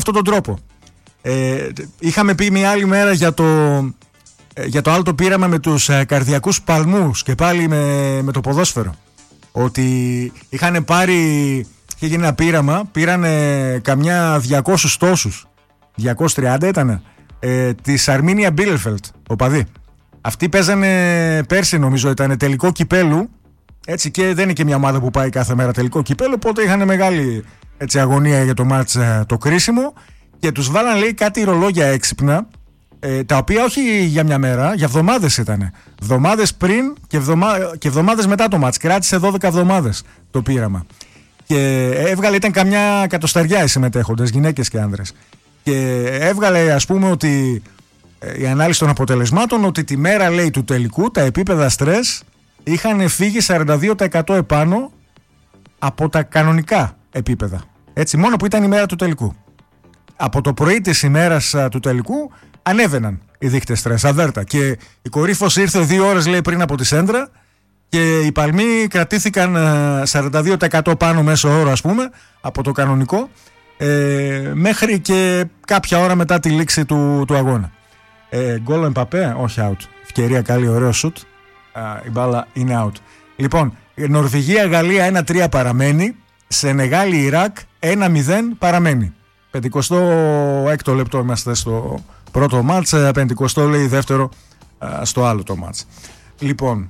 αυτόν τον τρόπο. Είχαμε πει μια άλλη μέρα για το άλλο το πείραμα με τους καρδιακούς παλμούς και πάλι με το ποδόσφαιρο. Ότι είχαν πάρει, είχε γίνει ένα πείραμα, πήρανε καμιά 200 τόσους, 230 ήτανε, της Αρμίνια Μπίλεφελτ, οπαδοί. Αυτοί παίζανε πέρσι, νομίζω ήταν τελικό κυπέλου, έτσι, και δεν είναι και μια ομάδα που πάει κάθε μέρα τελικό κυπέλου, οπότε είχαν μεγάλη, έτσι, αγωνία για το μάτς το κρίσιμο, και τους βάλαν, λέει, κάτι ρολόγια έξυπνα, τα οποία όχι για μια μέρα, για εβδομάδες ήτανε. Εβδομάδες πριν και εβδομάδες μετά το μάτς. Κράτησε 12 εβδομάδες το πείραμα. Και έβγαλε, ήταν καμιά εκατοσταριά οι συμμετέχοντες, γυναίκες και άνδρες. Και έβγαλε, ας πούμε, ότι η ανάλυση των αποτελεσμάτων, ότι τη μέρα, λέει, του τελικού τα επίπεδα στρες είχαν φύγει 42% επάνω από τα κανονικά επίπεδα. Έτσι, μόνο που ήταν η μέρα του τελικού. Από το πρωί της ημέρας του τελικού ανέβαιναν οι δείκτες στρες, αβέρτα. Και η κορύφωση ήρθε 2 ώρες, λέει, πριν από τη σέντρα, και οι παλμοί κρατήθηκαν 42% πάνω μέσο όρο, ας πούμε, από το κανονικό, μέχρι και κάποια ώρα μετά τη λήξη του αγώνα. Γκολ Εμπαπέ, όχι out. Ευκαιρία καλή, ωραίο σουτ. Η μπάλα είναι out. Λοιπόν, Νορβηγία-Γαλλία 1-3 παραμένει. Σενεγάλη-Ιράκ 1-0 παραμένει. 56ο λεπτό είμαστε στο πρώτο μάτς, 50ο, λέει, δεύτερο στο άλλο το μάτς. Λοιπόν,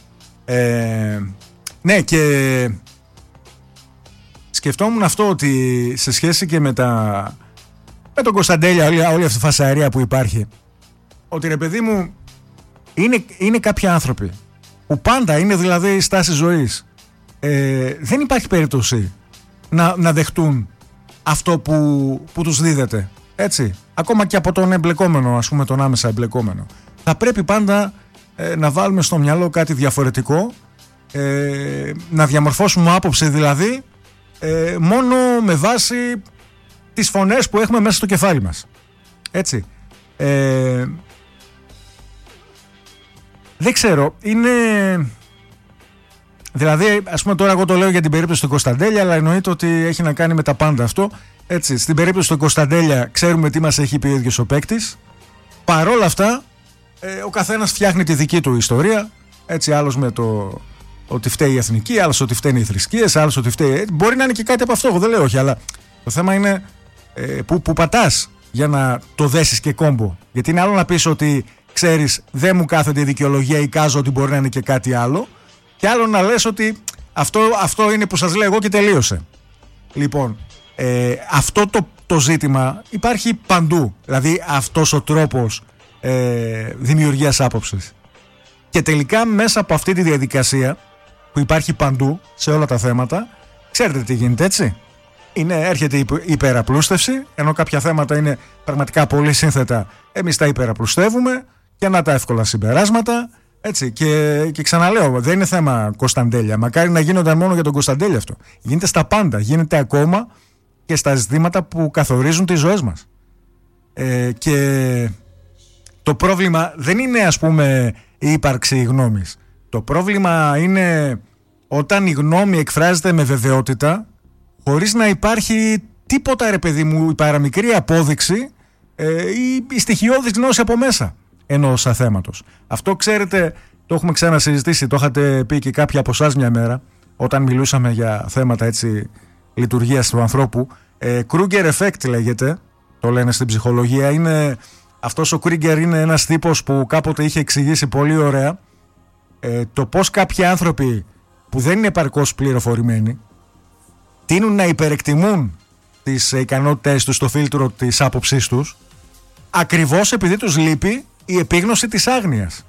ναι, και σκεφτόμουν αυτό, ότι σε σχέση και με τον Κωνσταντέλια, όλη αυτή η φασαρία που υπάρχει, ότι, ρε παιδί μου, είναι κάποιοι άνθρωποι που πάντα είναι, δηλαδή, η στάση ζωής. Δεν υπάρχει περίπτωση να δεχτούν αυτό που τους δίδεται, έτσι, ακόμα και από τον εμπλεκόμενο, ας πούμε, τον άμεσα εμπλεκόμενο. Θα πρέπει πάντα να βάλουμε στο μυαλό κάτι διαφορετικό, να διαμορφώσουμε άποψη, δηλαδή, μόνο με βάση τις φωνές που έχουμε μέσα στο κεφάλι μας, έτσι. Δεν ξέρω, είναι... Δηλαδή, ας πούμε, τώρα εγώ το λέω για την περίπτωση του Κωνσταντέλια, αλλά εννοείται ότι έχει να κάνει με τα πάντα αυτό. Έτσι, στην περίπτωση του Κωνσταντέλια ξέρουμε τι μας έχει πει ο ίδιος ο παίκτης. Παρόλα αυτά, ο καθένας φτιάχνει τη δική του ιστορία. Έτσι, άλλος με το ότι φταίει η εθνική, άλλος ότι φταίνουν οι θρησκείες, άλλος ότι φταίει... Μπορεί να είναι και κάτι από αυτό, εγώ δεν λέω όχι, αλλά το θέμα είναι που πατάς για να το δέσεις και κόμπο. Γιατί είναι άλλο να πεις ότι, ξέρεις, δεν μου κάθεται η δικαιολογία, εικάζω ότι μπορεί να είναι και κάτι άλλο. Και άλλο να λες ότι αυτό είναι που σας λέω εγώ και τελείωσε. Λοιπόν, αυτό το ζήτημα υπάρχει παντού. Δηλαδή αυτός ο τρόπος δημιουργίας άποψης. Και τελικά μέσα από αυτή τη διαδικασία που υπάρχει παντού σε όλα τα θέματα, ξέρετε τι γίνεται, έτσι. Έρχεται η υπεραπλούστευση, ενώ κάποια θέματα είναι πραγματικά πολύ σύνθετα. Εμείς τα υπεραπλουστεύουμε και να τα εύκολα συμπεράσματα. Έτσι, και ξαναλέω, δεν είναι θέμα Κωνσταντέλια. Μακάρι να γίνονταν μόνο για τον Κωνσταντέλια αυτό. Γίνεται στα πάντα. Γίνεται ακόμα και στα ζητήματα που καθορίζουν τις ζωές μας. Και το πρόβλημα δεν είναι, ας πούμε, η ύπαρξη γνώμης. Το πρόβλημα είναι όταν η γνώμη εκφράζεται με βεβαιότητα, χωρίς να υπάρχει τίποτα, ρε παιδί μου, η παραμικρή απόδειξη ή η στοιχειώδης γνώση από μέσα ενός θέματος. Αυτό, ξέρετε, το έχουμε ξανασυζητήσει, το είχατε πει και κάποιοι από εσάς μια μέρα, όταν μιλούσαμε για θέματα, έτσι, λειτουργίας του ανθρώπου. Kruger Effect λέγεται, το λένε στην ψυχολογία. Αυτός ο Kruger είναι ένας τύπος που κάποτε είχε εξηγήσει πολύ ωραία το πώς κάποιοι άνθρωποι που δεν είναι επαρκώς πληροφορημένοι τείνουν να υπερεκτιμούν τις ικανότητες τους στο φίλτρο της άποψής τους, ακριβώς επειδή τους λείπει η επίγνωση της άγνοιας.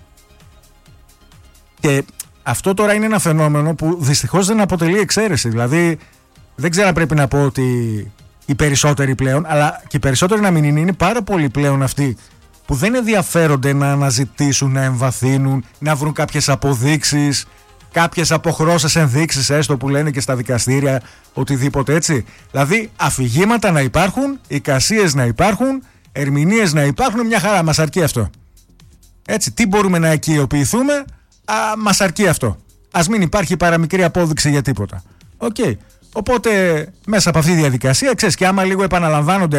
Και αυτό τώρα είναι ένα φαινόμενο που δυστυχώς δεν αποτελεί εξαίρεση. Δηλαδή δεν ξέρω αν πρέπει να πω ότι οι περισσότεροι πλέον, αλλά και οι περισσότεροι να μην είναι πάρα πολλοί πλέον αυτοί που δεν ενδιαφέρονται να αναζητήσουν, να εμβαθύνουν, να βρουν κάποιες αποδείξεις, κάποιες αποχρώσεις ενδείξεις, έστω που λένε και στα δικαστήρια, οτιδήποτε, έτσι. Δηλαδή αφηγήματα να υπάρχουν, εικασίες να υπάρχουν, ερμηνείες να υπάρχουν, μια χαρά, μας αρκεί αυτό. Έτσι, τι μπορούμε να οικειοποιηθούμε, μας αρκεί αυτό. Ας μην υπάρχει παραμικρή απόδειξη για τίποτα. Okay. Οπότε μέσα από αυτή τη διαδικασία, ξέρεις, και άμα λίγο επαναλαμβάνονται